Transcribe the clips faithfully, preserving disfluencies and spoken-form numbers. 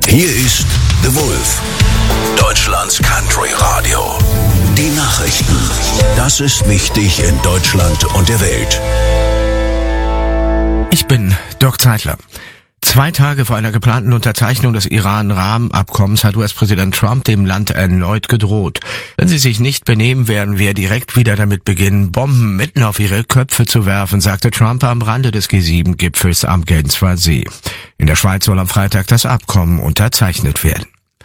Hier ist The Wolf, Deutschlands Country Radio. Die Nachrichten. Das ist wichtig in Deutschland und der Welt. Ich bin Dirk Zeitler. Zwei Tage vor einer geplanten Unterzeichnung des Iran-Rahmenabkommens hat U S-Präsident Trump dem Land erneut gedroht. Wenn sie sich nicht benehmen, werden wir direkt wieder damit beginnen, Bomben mitten auf ihre Köpfe zu werfen, sagte Trump am Rande des G sieben Gipfels am Genfer See. In der Schweiz soll am Freitag das Abkommen unterzeichnet werden.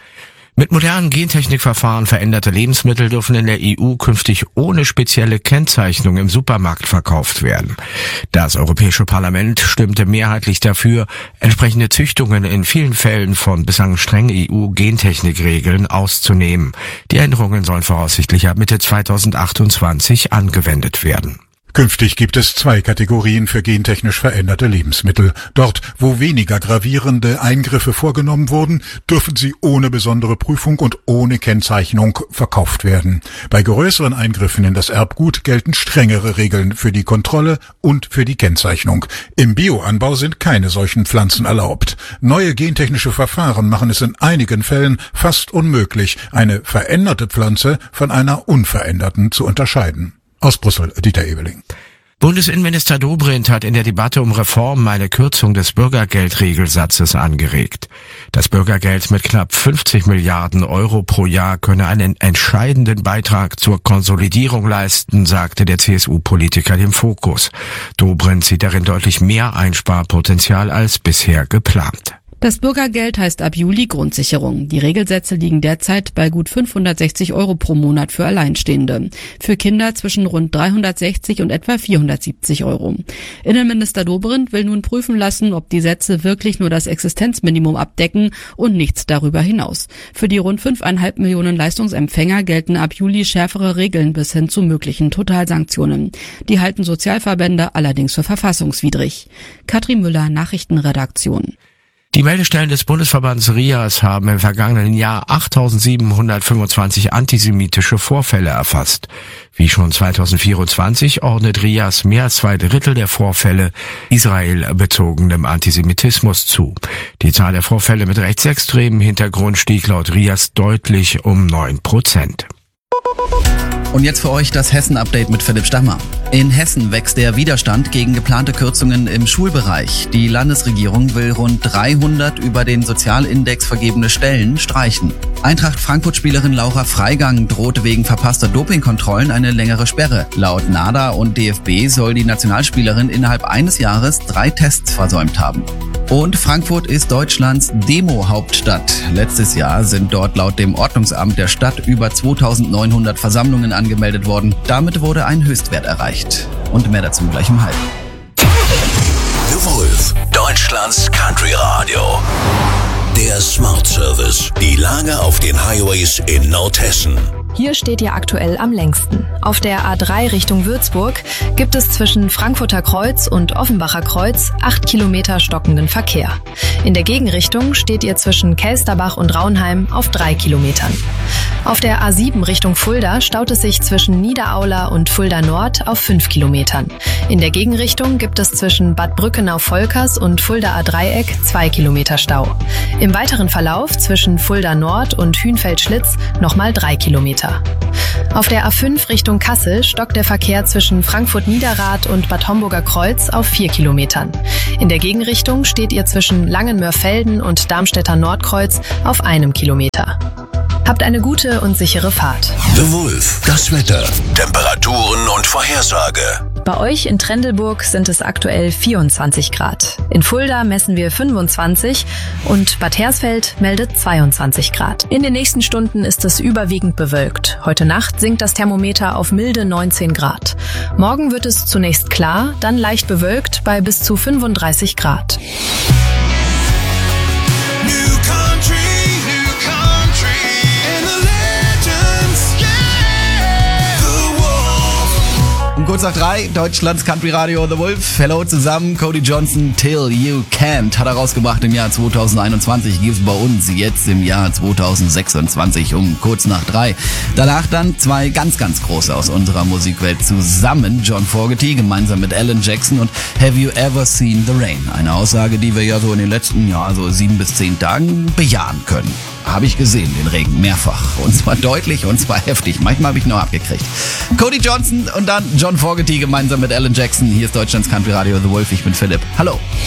Mit modernen Gentechnikverfahren veränderte Lebensmittel dürfen in der E U künftig ohne spezielle Kennzeichnung im Supermarkt verkauft werden. Das Europäische Parlament stimmte mehrheitlich dafür, entsprechende Züchtungen in vielen Fällen von bislang strengen E U-Gentechnikregeln auszunehmen. Die Änderungen sollen voraussichtlich ab Mitte zweitausendachtundzwanzig angewendet werden. Künftig gibt es zwei Kategorien für gentechnisch veränderte Lebensmittel. Dort, wo weniger gravierende Eingriffe vorgenommen wurden, dürfen sie ohne besondere Prüfung und ohne Kennzeichnung verkauft werden. Bei größeren Eingriffen in das Erbgut gelten strengere Regeln für die Kontrolle und für die Kennzeichnung. Im Bioanbau sind keine solchen Pflanzen erlaubt. Neue gentechnische Verfahren machen es in einigen Fällen fast unmöglich, eine veränderte Pflanze von einer unveränderten zu unterscheiden. Aus Brüssel, Dieter Ebeling. Bundesinnenminister Dobrindt hat in der Debatte um Reformen eine Kürzung des Bürgergeldregelsatzes angeregt. Das Bürgergeld mit knapp fünfzig Milliarden Euro pro Jahr könne einen entscheidenden Beitrag zur Konsolidierung leisten, sagte der C S U-Politiker dem Fokus. Dobrindt sieht darin deutlich mehr Einsparpotenzial als bisher geplant. Das Bürgergeld heißt ab Juli Grundsicherung. Die Regelsätze liegen derzeit bei gut fünfhundertsechzig Euro pro Monat für Alleinstehende. Für Kinder zwischen rund dreihundertsechzig und etwa vierhundertsiebzig Euro. Innenminister Dobrindt will nun prüfen lassen, ob die Sätze wirklich nur das Existenzminimum abdecken und nichts darüber hinaus. Für die rund fünfeinhalb Millionen Leistungsempfänger gelten ab Juli schärfere Regeln bis hin zu möglichen Totalsanktionen. Die halten Sozialverbände allerdings für verfassungswidrig. Katrin Müller, Nachrichtenredaktion. Die Meldestellen des Bundesverbands R I A S haben im vergangenen Jahr achttausendsiebenhundertfünfundzwanzig antisemitische Vorfälle erfasst. Wie schon zweitausendvierundzwanzig ordnet R I A S mehr als zwei Drittel der Vorfälle israelbezogenem Antisemitismus zu. Die Zahl der Vorfälle mit rechtsextremem Hintergrund stieg laut R I A S deutlich um neun Prozent. Und jetzt für euch das Hessen-Update mit Philipp Stammer. In Hessen wächst der Widerstand gegen geplante Kürzungen im Schulbereich. Die Landesregierung will rund dreihundert über den Sozialindex vergebene Stellen streichen. Eintracht Frankfurt-Spielerin Laura Freigang droht wegen verpasster Dopingkontrollen eine längere Sperre. Laut NADA und D F B soll die Nationalspielerin innerhalb eines Jahres drei Tests versäumt haben. Und Frankfurt ist Deutschlands Demo-Hauptstadt. Letztes Jahr sind dort laut dem Ordnungsamt der Stadt über zweitausendneunhundert Versammlungen angemeldet worden. Damit wurde ein Höchstwert erreicht. Und mehr dazu gleich im Halb. The Wolf, Deutschlands Country Radio. Der Smart Service. Die Lage auf den Highways in Nordhessen. Hier steht ihr aktuell am längsten. Auf der A drei Richtung Würzburg gibt es zwischen Frankfurter Kreuz und Offenbacher Kreuz acht Kilometer stockenden Verkehr. In der Gegenrichtung steht ihr zwischen Kelsterbach und Raunheim auf drei Kilometern. Auf der A sieben Richtung Fulda staut es sich zwischen Niederaula und Fulda Nord auf fünf Kilometern. In der Gegenrichtung gibt es zwischen Bad Brückenau-Volkers und Fulda A-Dreieck zwei Kilometer Stau. Im weiteren Verlauf zwischen Fulda Nord und Hünfeld-Schlitz nochmal drei Kilometer. Auf der A fünf Richtung Kassel stockt der Verkehr zwischen Frankfurt-Niederrad und Bad Homburger Kreuz auf vier Kilometern. In der Gegenrichtung steht ihr zwischen Langenmörfelden und Darmstädter Nordkreuz auf einem Kilometer. Habt eine gute und sichere Fahrt. The Wolf, das Wetter, Temperaturen und Vorhersage. Bei euch in Trendelburg sind es aktuell vierundzwanzig Grad. In Fulda messen wir fünfundzwanzig und Bad Hersfeld meldet zweiundzwanzig Grad. In den nächsten Stunden ist es überwiegend bewölkt. Heute Nacht sinkt das Thermometer auf milde neunzehn Grad. Morgen wird es zunächst klar, dann leicht bewölkt bei bis zu fünfunddreißig Grad. Kurz nach drei, Deutschlands Country Radio The Wolf. Hello zusammen, Cody Johnson, Till You Can't hat er rausgebracht im Jahr zweitausendeinundzwanzig. Gibt's bei uns jetzt im Jahr zweitausendsechsundzwanzig um kurz nach drei. Danach dann zwei ganz, ganz große aus unserer Musikwelt zusammen. John Fogerty gemeinsam mit Alan Jackson und Have You Ever Seen the Rain? Eine Aussage, die wir ja so in den letzten, ja, so sieben bis zehn Tagen bejahen können. Habe ich gesehen, den Regen, mehrfach. Und zwar deutlich und zwar heftig. Manchmal habe ich noch abgekriegt. Cody Johnson und dann John Fogerty gemeinsam mit Alan Jackson. Hier ist Deutschlands Country Radio The Wolf. Ich bin Philipp. Hallo.